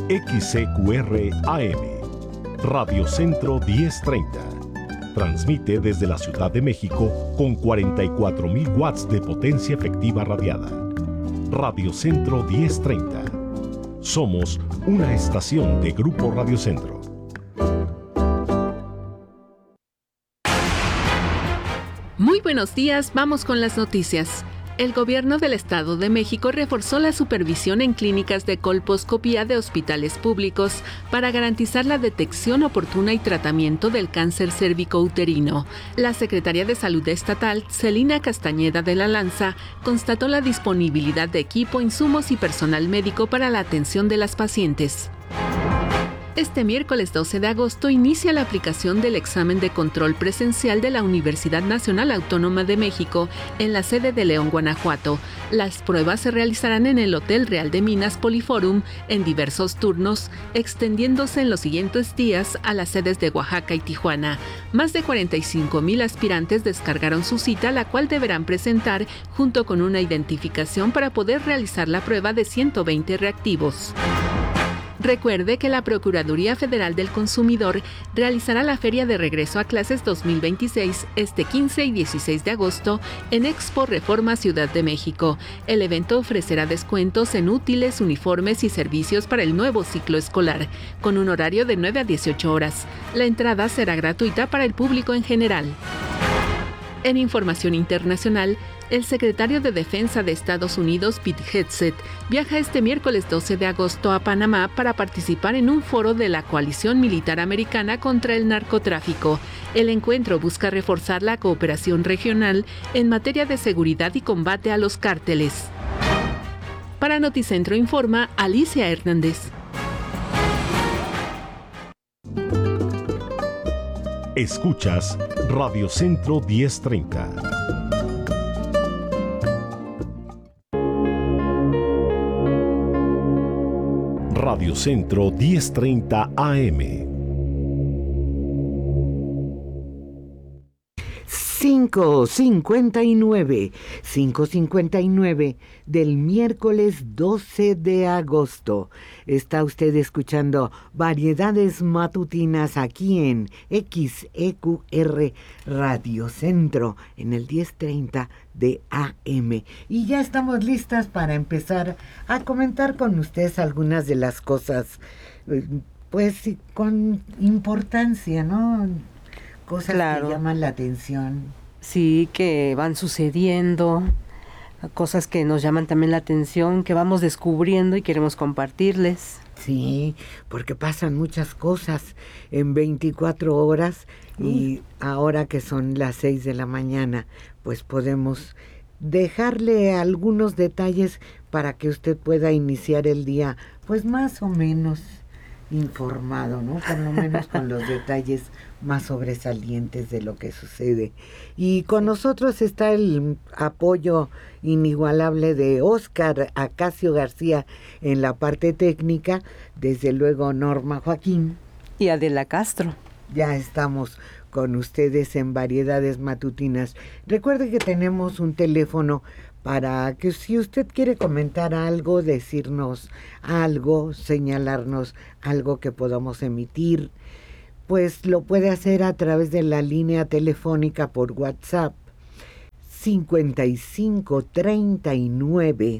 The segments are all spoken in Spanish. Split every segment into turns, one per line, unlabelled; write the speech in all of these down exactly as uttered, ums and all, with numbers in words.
X C Q R A M, Radio Centro diez treinta. Transmite desde la Ciudad de México con cuarenta y cuatro mil watts de potencia efectiva radiada. Radio Centro diez treinta. Somos una estación de Grupo Radio Centro.
Muy buenos días, vamos con las noticias. El gobierno del Estado de México reforzó la supervisión en clínicas de colposcopía de hospitales públicos para garantizar la detección oportuna y tratamiento del cáncer cérvico-uterino. La secretaria de Salud estatal, Celina Castañeda de la Lanza, constató la disponibilidad de equipo, insumos y personal médico para la atención de las pacientes. Este miércoles doce de agosto inicia la aplicación del examen de control presencial de la Universidad Nacional Autónoma de México en la sede de León, Guanajuato. Las pruebas se realizarán en el Hotel Real de Minas Poliforum en diversos turnos, extendiéndose en los siguientes días a las sedes de Oaxaca y Tijuana. Más de cuarenta y cinco mil aspirantes descargaron su cita, la cual deberán presentar junto con una identificación para poder realizar la prueba de ciento veinte reactivos. Recuerde que la Procuraduría Federal del Consumidor realizará la Feria de Regreso a Clases dos mil veintiséis este quince y dieciséis de agosto en Expo Reforma Ciudad de México. El evento ofrecerá descuentos en útiles, uniformes y servicios para el nuevo ciclo escolar, con un horario de nueve a dieciocho horas. La entrada será gratuita para el público en general. En información internacional, el secretario de Defensa de Estados Unidos, Pete Hegseth, viaja este miércoles doce de agosto a Panamá para participar en un foro de la Coalición Militar Americana contra el Narcotráfico. El encuentro busca reforzar la cooperación regional en materia de seguridad y combate a los cárteles. Para Noticentro Informa, Alicia Hernández.
Escuchas Radio Centro diez treinta. Radio Centro diez treinta A M.
cinco cincuenta y nueve, cinco cincuenta y nueve del miércoles doce de agosto. Está usted escuchando Variedades Matutinas aquí en X E Q R Radio Centro en el diez treinta de A M. Y ya estamos listas para empezar a comentar con ustedes algunas de las cosas, pues con importancia, ¿no? Cosas claro. que llaman la atención.
Sí, que van sucediendo, cosas que nos llaman también la atención, que vamos descubriendo y queremos compartirles.
Sí, porque pasan muchas cosas en veinticuatro horas y ahora que son las seis de la mañana, pues podemos dejarle algunos detalles para que usted pueda iniciar el día, pues más o menos informado, ¿no? Por lo menos con los detalles más sobresalientes de lo que sucede. Y con nosotros está el apoyo inigualable de Óscar Acacio García en la parte técnica, desde luego Norma Joaquín
y Adela Castro.
Ya estamos con ustedes en Variedades Matutinas. Recuerde que tenemos un teléfono para que si usted quiere comentar algo, decirnos algo, señalarnos algo que podamos emitir, pues lo puede hacer a través de la línea telefónica por WhatsApp cincuenta y cinco treinta y nueve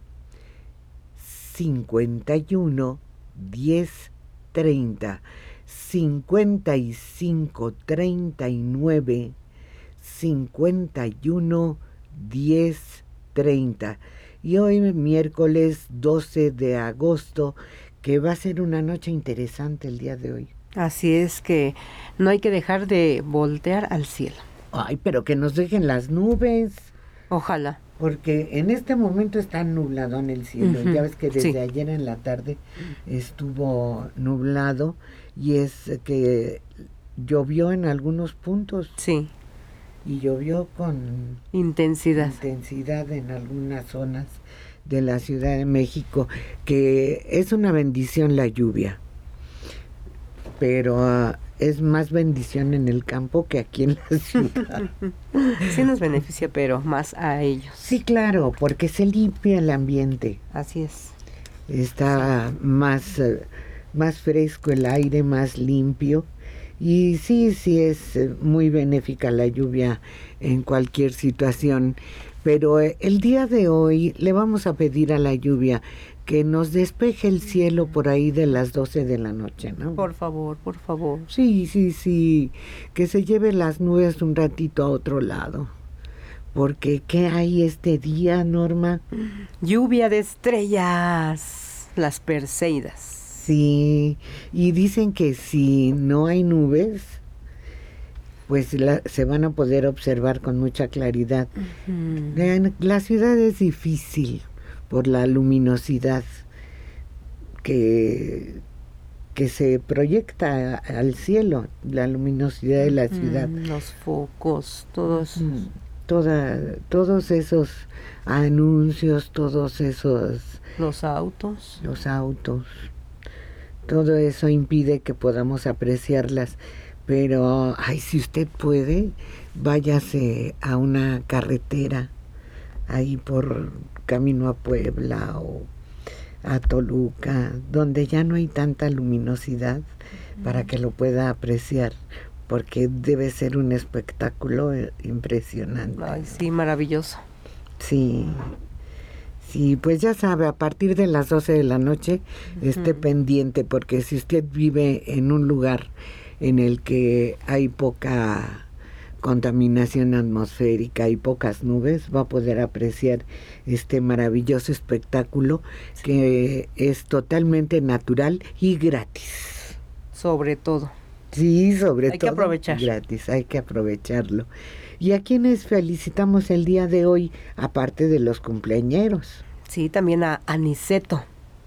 cincuenta y uno diez treinta, cincuenta y cinco treinta y nueve cincuenta y uno diez treinta. Y hoy miércoles doce de agosto, que va a ser una noche interesante el día de hoy.
Así es, que no hay que dejar de voltear al cielo.
Ay, pero que nos dejen las nubes.
Ojalá.
Porque en este momento está nublado en el cielo. Uh-huh. Ya ves que desde
sí.
ayer en la tarde estuvo nublado y es que llovió en algunos puntos.
Sí.
Y llovió con
intensidad.
intensidad en algunas zonas de la Ciudad de México, que es una bendición la lluvia, pero uh, es más bendición en el campo que aquí en la ciudad.
Sí nos beneficia, pero más a ellos.
Sí, claro, porque se limpia el ambiente.
Así es.
está más, más fresco el aire, más limpio. Y sí, sí es muy benéfica la lluvia en cualquier situación. Pero el día de hoy le vamos a pedir a la lluvia que nos despeje el cielo por ahí de las doce de la noche, ¿no?
Por favor, por favor.
Sí, sí, sí, que se lleve las nubes un ratito a otro lado. Porque, ¿qué hay este día, Norma?
Lluvia de estrellas, las Perseidas.
Sí, y dicen que si no hay nubes, pues la, se van a poder observar con mucha claridad. Uh-huh. La, la ciudad es difícil por la luminosidad que, que se proyecta al cielo, la luminosidad de la ciudad.
Mm, los focos, todos.
Mm, toda, todos esos anuncios, todos esos...
Los autos.
Los autos. Todo eso impide que podamos apreciarlas. Pero, ay, si usted puede, váyase a una carretera ahí por camino a Puebla o a Toluca, donde ya no hay tanta luminosidad para que lo pueda apreciar, porque debe ser un espectáculo impresionante.
Ay, sí, maravilloso.
Sí, sí, pues ya sabe, a partir de las doce de la noche uh-huh. esté pendiente, porque si usted vive en un lugar en el que hay poca contaminación atmosférica y pocas nubes, va a poder apreciar este maravilloso espectáculo sí. que es totalmente natural y gratis.
Sobre todo.
Sí, sobre
hay
todo.
Hay que aprovechar.
Gratis, hay que aprovecharlo. ¿Y a quienes felicitamos el día de hoy, aparte de los cumpleañeros?
Sí, también a Aniceto.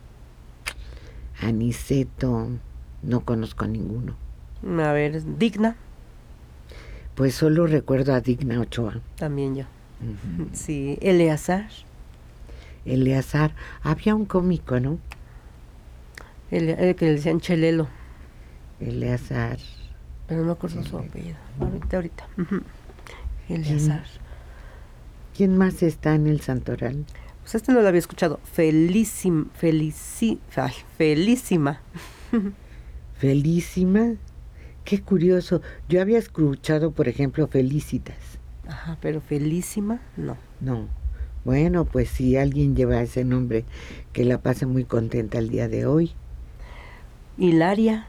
Aniceto, no conozco a ninguno.
A ver, Digna.
Pues solo recuerdo a Digna Ochoa.
También yo. Uh-huh. Sí, Eleazar.
Eleazar. Había un cómico, ¿no?
El, el que le decían Chelelo.
Eleazar.
Pero no acuerdo su apellido. Ahorita, ahorita. Uh-huh. Eleazar.
¿Quién, ¿Quién más está en el santoral?
Pues este no lo había escuchado. Felicim, felici, ay, Felísima.
Felísima. Qué curioso. Yo había escuchado, por ejemplo, Felicitas.
Ajá, pero Felísima, no.
No. Bueno, pues si alguien lleva ese nombre, que la pase muy contenta el día de hoy.
Hilaria.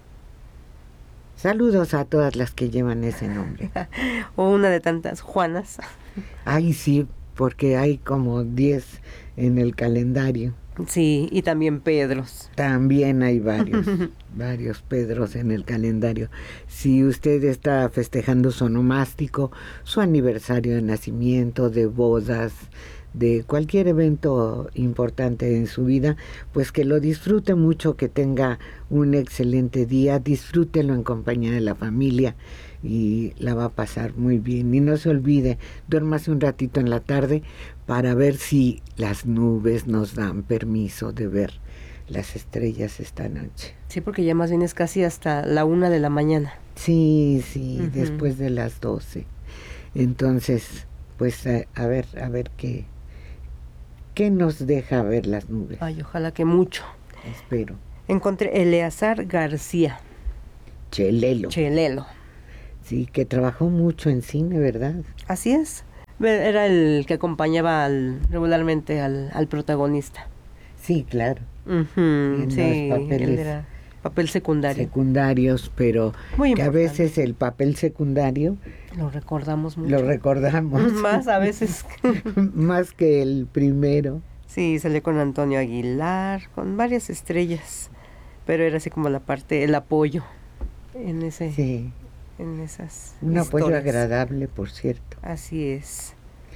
Saludos a todas las que llevan ese nombre.
O una de tantas Juanas.
Ay, sí, porque hay como diez en el calendario.
Sí, y también Pedros.
También hay varios, varios Pedros en el calendario. Si usted está festejando su onomástico, su aniversario de nacimiento, de bodas, de cualquier evento importante en su vida, pues que lo disfrute mucho, que tenga un excelente día, disfrútelo en compañía de la familia y la va a pasar muy bien. Y no se olvide, duérmase un ratito en la tarde para ver si las nubes nos dan permiso de ver las estrellas esta noche.
Sí, porque ya más bien es casi hasta la una de la mañana.
Sí, sí, uh-huh. después de las doce. Entonces, pues a, a ver, a ver qué, qué nos deja ver las nubes.
Ay, ojalá que mucho.
Espero.
Encontré Eleazar García.
Chelelo.
Chelelo.
Sí, que trabajó mucho en cine, ¿verdad?
Así es. Era el que acompañaba al, regularmente al, al protagonista.
Sí, claro.
Uh-huh,
en
sí,
los papeles
era papel secundario.
Secundarios, pero
muy
que a veces el papel secundario
lo recordamos mucho.
Lo recordamos.
Más a veces.
Más que el primero.
Sí, salió con Antonio Aguilar, con varias estrellas, pero era así como la parte, el apoyo en ese...
Sí.
En esas
un
historias.
Apoyo agradable, por cierto.
Así es.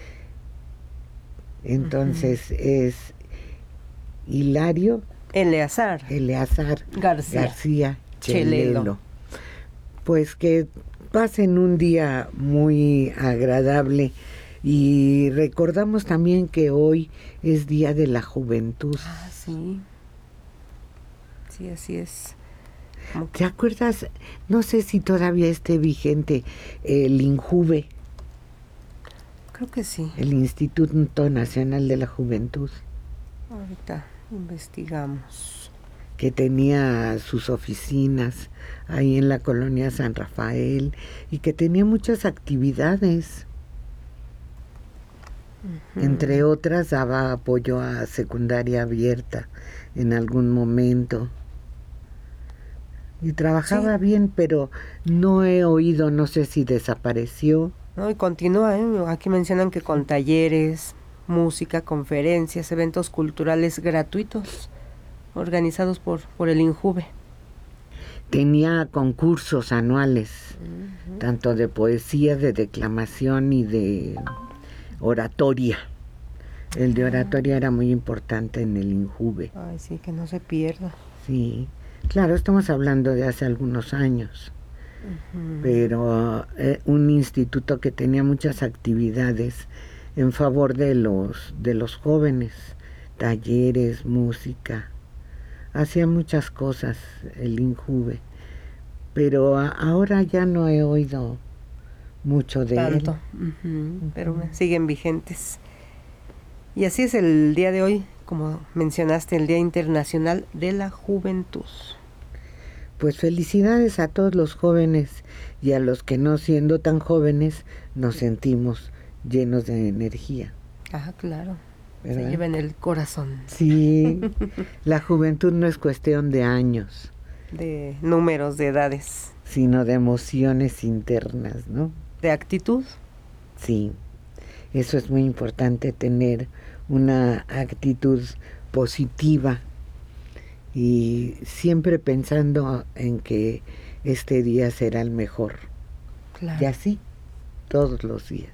Entonces uh-huh. es Hilario
Eleazar
Eleazar
García,
García Chelelo. Chelelo. Pues que pasen un día muy agradable y recordamos también que hoy es Día de la Juventud.
Ah, sí. Sí, así es.
¿Te acuerdas? No sé si todavía esté vigente el INJUVE.
Creo que sí.
El Instituto Nacional de la Juventud.
Ahorita. investigamos.
Que tenía sus oficinas ahí en la colonia San Rafael y que tenía muchas actividades. Uh-huh. Entre otras, daba apoyo a secundaria abierta en algún momento. Y trabajaba sí. bien, pero no he oído, no sé si desapareció.
No, y continúa, ¿eh? Aquí mencionan que con talleres, música, conferencias, eventos culturales gratuitos organizados por, por el INJUVE.
Tenía concursos anuales, uh-huh. tanto de poesía, de declamación y de oratoria. El de oratoria era muy importante en el INJUVE.
Ay, sí, que no se pierda.
Sí, claro, estamos hablando de hace algunos años, uh-huh. pero eh, un instituto que tenía muchas actividades en favor de los, de los jóvenes, talleres, música. Hacía muchas cosas el INJUVE, pero a, ahora ya no he oído mucho de
Tanto. él. Uh-huh. Pero uh-huh. siguen vigentes. Y así es el día de hoy, como mencionaste, el Día Internacional de la Juventud.
Pues felicidades a todos los jóvenes y a los que no siendo tan jóvenes nos sentimos llenos de energía.
Ah, claro. ¿Verdad? Se lleva en el corazón.
Sí, la juventud no es cuestión de años.
De números, de edades.
Sino de emociones internas, ¿no?
De actitud.
Sí, eso es muy importante, tener una actitud positiva y siempre pensando en que este día será el mejor.
Claro.
Y así, todos los días,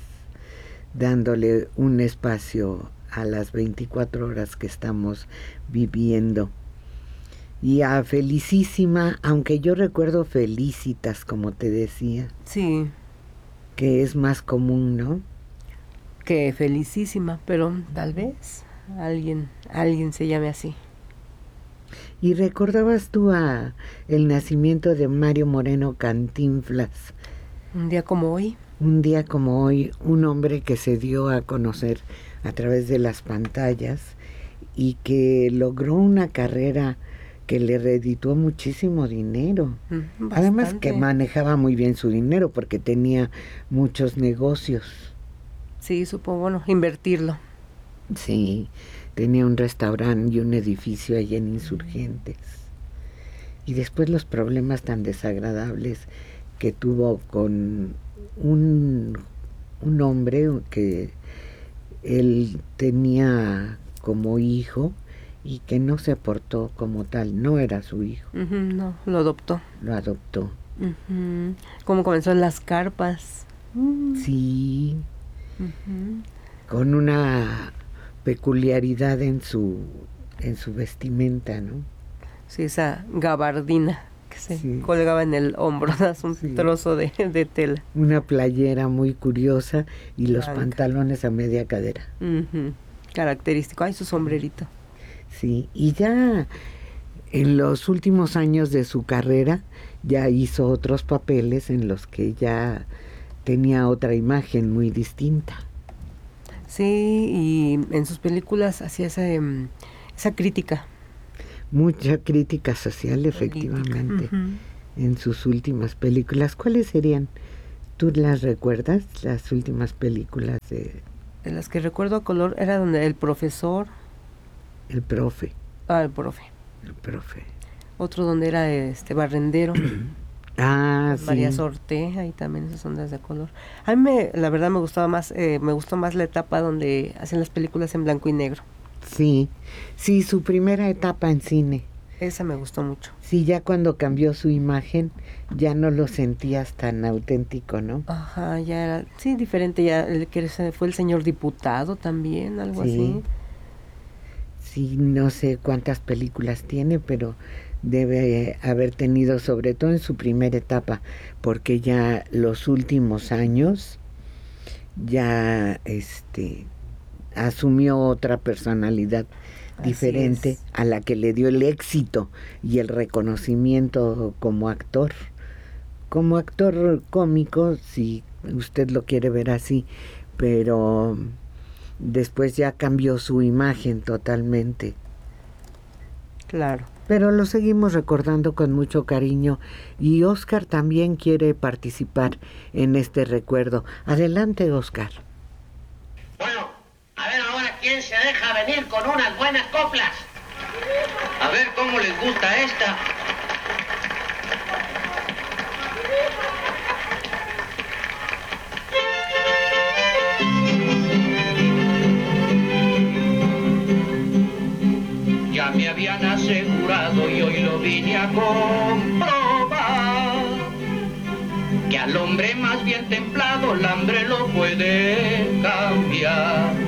dándole un espacio a las veinticuatro horas que estamos viviendo. Y a Felicísima, aunque yo recuerdo Felicitas, como te decía.
Sí.
Que es más común, ¿no?
Que Felicísima, pero tal vez alguien, alguien se llame así.
¿Y recordabas tú a el nacimiento de Mario Moreno Cantinflas?
Un día como hoy.
Un día como hoy, un hombre que se dio a conocer a través de las pantallas y que logró una carrera que le redituó muchísimo dinero. Mm, Además que manejaba muy bien su dinero porque tenía muchos negocios.
Sí, supo, bueno, invertirlo.
Sí, tenía un restaurante y un edificio allí en Insurgentes. Y después los problemas tan desagradables que tuvo con un, un hombre que él tenía como hijo y que no se portó como tal, no era su hijo.
Uh-huh, no, lo adoptó.
Lo adoptó.
Uh-huh. ¿Cómo comenzó en las carpas?
Uh. Sí,
uh-huh.
con una peculiaridad en su en su vestimenta, ¿no?
Sí, esa gabardina que se sí. colgaba en el hombro, ¿no? Un sí. trozo de, de tela.
Una playera muy curiosa y los Blanca. Pantalones a media cadera.
Uh-huh. Característico. Ay, su sombrerito.
Sí, y ya en los últimos años de su carrera ya hizo otros papeles en los que ya tenía otra imagen muy distinta.
Sí, y en sus películas hacía esa, esa crítica.
Mucha crítica social, efectivamente, uh-huh. en sus últimas películas. ¿Cuáles serían? ¿Tú las recuerdas, las últimas películas de...?
De las que recuerdo a color era donde el profesor...
El profe.
Ah, el profe.
El profe.
Otro donde era este barrendero.
Ah, sí.
María Sorte, ahí también esas ondas de color. A mí, me, la verdad, me gustaba más, eh, me gustó más la etapa donde hacen las películas en blanco y negro.
Sí, sí, su primera etapa en cine.
Esa me gustó mucho.
Sí, ya cuando cambió su imagen, ya no lo sentías tan auténtico, ¿no?
Ajá, ya era, sí, diferente, ya el que fue el señor diputado también, algo
sí.
así.
Sí, no sé cuántas películas tiene, pero debe haber tenido, sobre todo en su primera etapa, porque ya los últimos años ya este asumió otra personalidad Así diferente es. A la que le dio el éxito y el reconocimiento como actor. Como actor cómico, si usted lo quiere ver así, pero después ya cambió su imagen totalmente.
Claro.
Pero lo seguimos recordando con mucho cariño y Óscar también quiere participar en este recuerdo. Adelante, Óscar.
Bueno, a ver ahora quién se deja venir con unas buenas coplas. A ver cómo les gusta esta. Ya me habían asegurado y hoy lo vine a comprobar, que al hombre más bien templado el hambre lo puede cambiar.